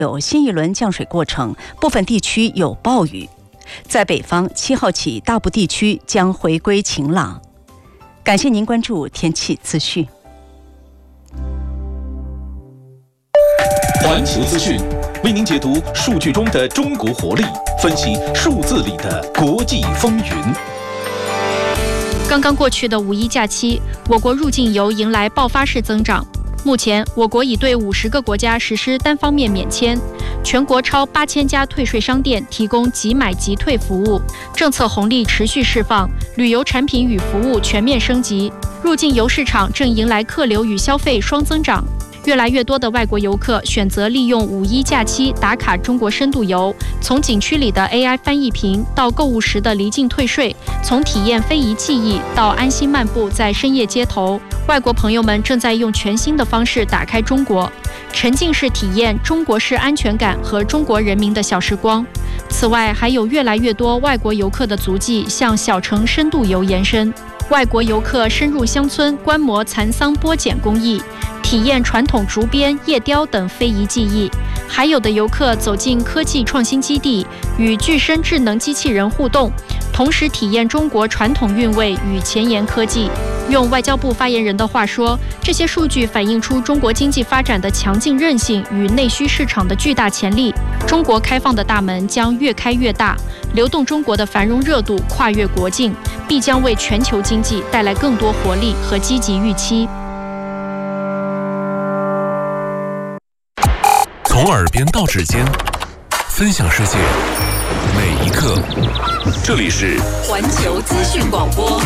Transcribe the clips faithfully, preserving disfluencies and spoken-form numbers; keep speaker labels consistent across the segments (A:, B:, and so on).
A: 有新一轮降水过程，部分地区有暴雨。在北方，七号起大部地区将回归晴朗。感谢您关注天气资讯。
B: 环球资讯为您解读数据中的中国活力，分析数字里的国际风云。
C: 刚刚过去的五一假期，我国入境游迎来爆发式增长。目前，我国已对五十个国家实施单方面免签，全国超八千家退税商店提供即买即退服务，政策红利持续释放，旅游产品与服务全面升级，入境游市场正迎来客流与消费双增长。越来越多的外国游客选择利用五一假期打卡中国深度游，从景区里的 A I 翻译屏到购物时的离境退税，从体验非遗技艺到安心漫步在深夜街头，外国朋友们正在用全新的方式打开中国，沉浸式体验中国式安全感和中国人民的小时光。此外，还有越来越多外国游客的足迹向小城深度游延伸，外国游客深入乡村观摩蚕桑剥茧工艺，体验传统竹编、叶雕等非遗技艺，还有的游客走进科技创新基地，与具身智能机器人互动，同时体验中国传统韵味与前沿科技。用外交部发言人的话说，这些数据反映出中国经济发展的强劲韧性与内需市场的巨大潜力。中国开放的大门将越开越大，流动中国的繁荣热度跨越国境，必将为全球经济带来更多活力和积极预期。
D: 从耳边到指尖，分享世界每一刻。这里是
E: 环球资讯广播。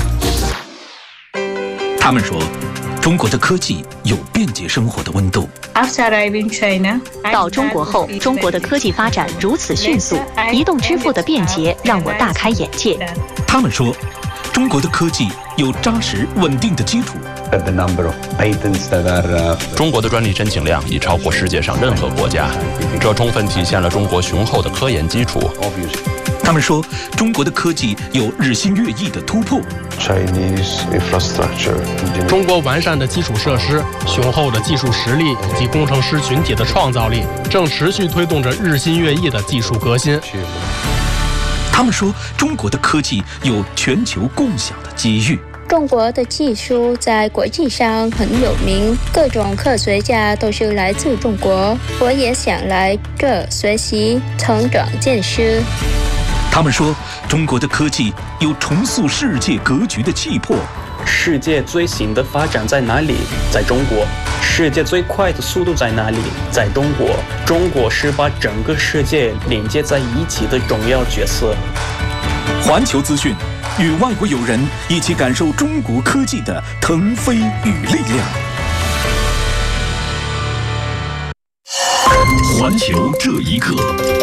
B: 他们说，中国的科技有便捷生活的温度。
F: 到中国后，中国的科技发展如此迅速，移动支付的便捷让我大开眼界。
B: 他们说，中国的科技有扎实稳定的基础。
G: 中国的专利申请量已超过世界上任何国家，这充分体现了中国雄厚的科研基础。
B: 他们说，中国的科技有日新月异的突破。
H: 中国完善的基础设施、雄厚的技术实力以及工程师群体的创造力，正持续推动着日新月异的技术革新。
B: 他们说，中国的科技有全球共享的机遇。
I: 中国的技术在国际上很有名，各种科学家都是来自中国，我也想来这学习、成长见识。
B: 他们说，中国的科技有重塑世界格局的气魄。
J: 世界最新的发展在哪里？在中国。世界最快的速度在哪里？在中国。中国是把整个世界连接在一起的重要角色。
B: 环球资讯，与外国友人一起感受中国科技的腾飞与力量。环球这一刻。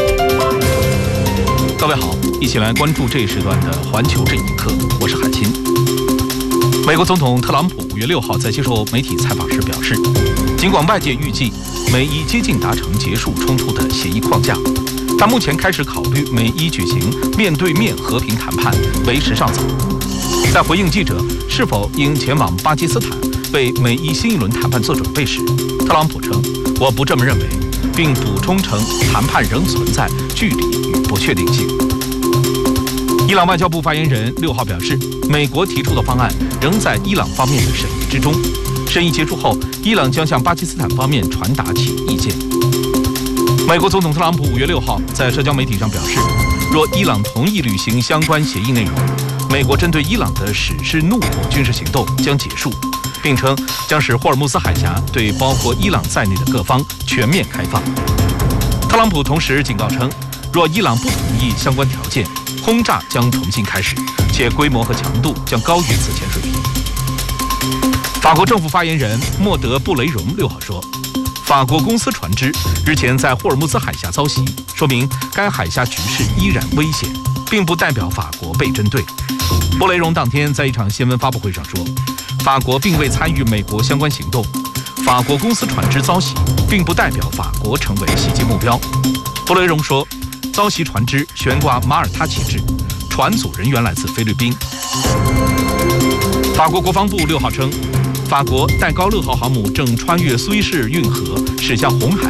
B: 各位好，一起来关注这一时段的环球这一刻，我是海清。美国总统特朗普五月六号在接受媒体采访时表示，尽管外界预计美伊接近达成结束冲突的协议框架，但目前开始考虑美伊举行面对面和平谈判为时尚早。在回应记者是否应前往巴基斯坦为美伊新一轮谈判做准备时，特朗普称：“我不这么认为。”并补充称，谈判仍存在距离与不确定性。伊朗外交部发言人六号表示，美国提出的方案仍在伊朗方面的审议之中。审议结束后，伊朗将向巴基斯坦方面传达其意见。美国总统特朗普五月六号在社交媒体上表示，若伊朗同意履行相关协议内容，美国针对伊朗的史诗怒火军事行动将结束，并称将使霍尔木兹海峡对包括伊朗在内的各方全面开放。特朗普同时警告称，若伊朗不同意相关条件，轰炸将重新开始，且规模和强度将高于此前水平。法国政府发言人莫德布雷荣六号说，法国公司船只日前在霍尔木兹海峡遭袭，说明该海峡局势依然危险，并不代表法国被针对。布雷荣当天在一场新闻发布会上说，法国并未参与美国相关行动，法国公司船只遭袭并不代表法国成为袭击目标。布雷荣说，遭袭船只悬挂马耳他旗帜，船组人员来自菲律宾。法国国防部六号称，法国戴高乐号航母正穿越苏伊士运河驶向红海，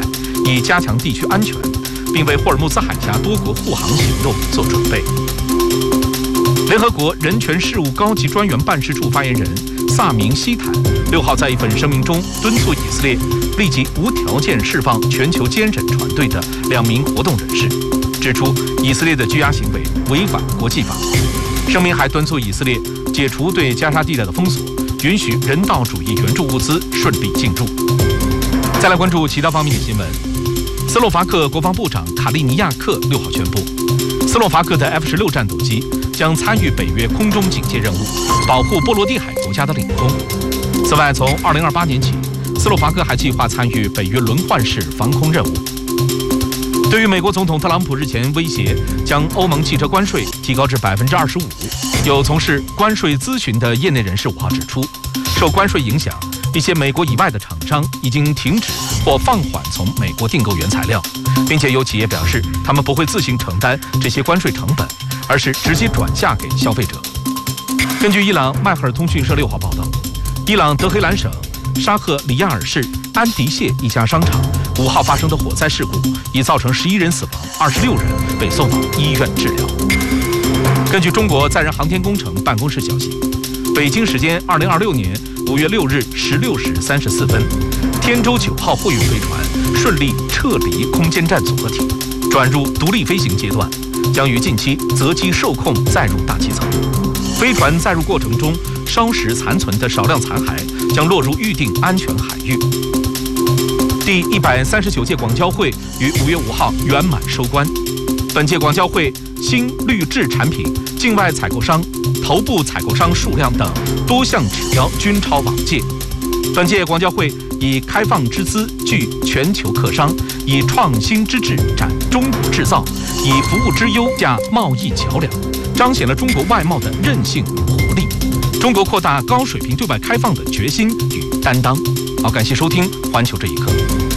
B: 以加强地区安全，并为霍尔木兹海峡多国护航行动做准备。联合国人权事务高级专员办事处发言人萨明希坦六号在一份声明中敦促以色列立即无条件释放全球监审团队的两名活动人士，指出以色列的拘押行为违反国际法。声明还敦促以色列解除对加沙地带的封锁，允许人道主义援助物资顺利进入。再来关注其他方面的新闻。斯洛伐克国防部长卡利尼亚克六号宣布，斯洛伐克的 F 十六战斗机将参与北约空中警戒任务，保护波罗的海国家的领空。此外，从二零二八年起，斯洛伐克还计划参与北约轮换式防空任务。对于美国总统特朗普日前威胁将欧盟汽车关税提高至百分之二十五，有从事关税咨询的业内人士五号指出，受关税影响，一些美国以外的厂商已经停止或放缓从美国订购原材料，并且有企业表示，他们不会自行承担这些关税成本，而是直接转嫁给消费者。根据伊朗迈赫尔通讯社六号报道，伊朗德黑兰省沙赫里亚尔市安迪谢一家商场五号发生的火灾事故，已造成十一人死亡，二十六人被送往医院治疗。根据中国载人航天工程办公室消息，北京时间二零二六年五月六日十六时三十四分，天舟九号货运飞船顺利撤离空间站组合体，转入独立飞行阶段，将于近期择机受控载入大气层。飞船载入过程中烧蚀残存的少量残骸将落入预定安全海域。第一百三十九届广交会于五月五号圆满收官。本届广交会新绿质产品境外采购商、头部采购商数量等多项指标均超往届。本届广交会以开放之姿聚全球客商，以创新之智展中国制造，以服务之优架贸易桥梁，彰显了中国外贸的韧性与活力，中国扩大高水平对外开放的决心与担当。好，感谢收听《环球这一刻》。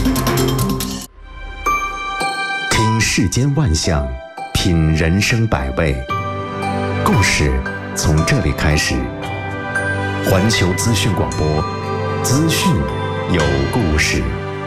K: 听世间万象，品人生百味，故事从这里开始。环球资讯广播，资讯有故事。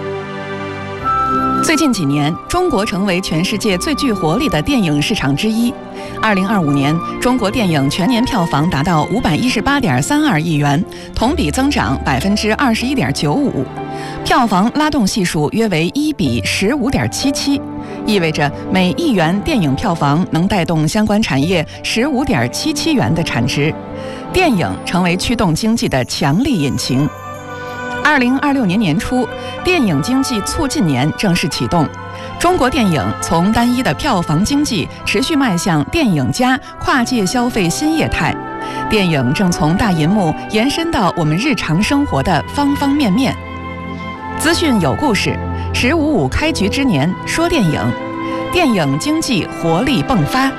A: 最近几年，中国成为全世界最具活力的电影市场之一。二零二五年，中国电影全年票房达到五百一十八点三二亿元，同比增长百分之二十一点九五，票房拉动系数约为一比十五点七七，意味着每亿元电影票房能带动相关产业十五点七七元的产值，电影成为驱动经济的强力引擎。二零二六年年初，电影经济促进年正式启动，中国电影从单一的票房经济持续迈向电影加跨界消费新业态，电影正从大银幕延伸到我们日常生活的方方面面。资讯有故事，十五五开局之年说电影，电影经济活力迸发。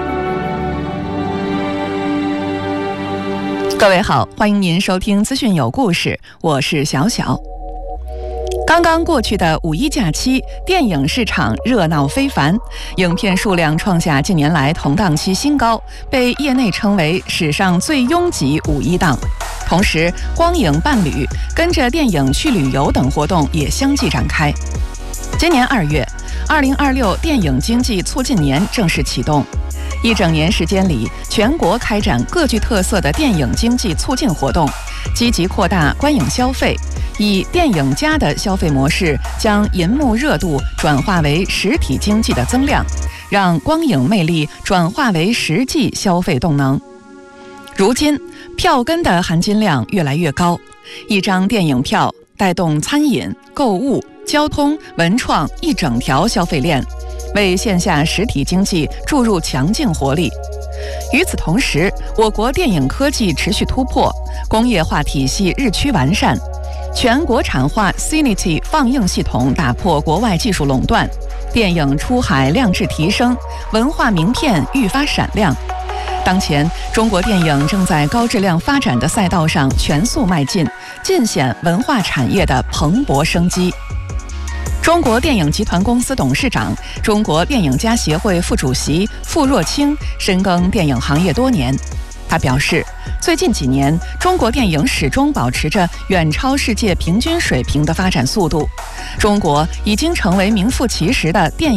A: 各位好，欢迎您收听资讯有故事，我是小小。刚刚过去的五一假期，电影市场热闹非凡，影片数量创下近年来同档期新高，被业内称为史上最拥挤五一档。同时，光影伴侣、跟着电影去旅游等活动也相继展开。今年二月，二零二六电影经济促进年正式启动。一整年时间里，全国开展各具特色的电影经济促进活动，积极扩大观影消费，以电影加的消费模式，将银幕热度转化为实体经济的增量，让光影魅力转化为实际消费动能。如今，票根的含金量越来越高，一张电影票带动餐饮、购物、交通、文创一整条消费链，为线下实体经济注入强劲活力。与此同时，我国电影科技持续突破，工业化体系日趋完善，全国产化 Cinity 放映系统打破国外技术垄断，电影出海量质提升，文化名片愈发闪亮。当前，中国电影正在高质量发展的赛道上全速迈进，尽显文化产业的蓬勃生机。中国电影集团公司董事长、中国电影家协会副主席傅若清深耕电影行业多年， 他表示，最近几年，中国电影始终保持着远超世界平均水平的发展速度，中国已经成为名副其实的电影